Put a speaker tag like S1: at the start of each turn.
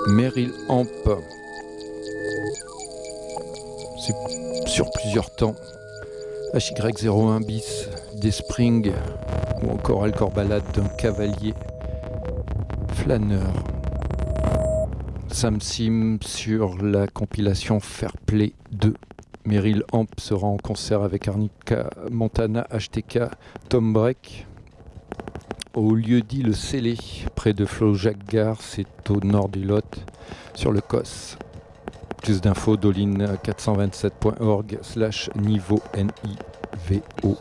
S1: Meryl Amp, c'est sur plusieurs temps. HY01 bis, des Springs ou encore Alcor Ballade d'un cavalier flâneur. Sam Sim sur la compilation Fair Play 2. Meryl Amp sera en concert avec Arnica Montana, HTK, Tom Breck au lieu-dit Le Scellé, près de Flaujac-Gare, c'est au nord du Lot, sur le COS. Plus d'infos, doline427.org/niveau NIVO.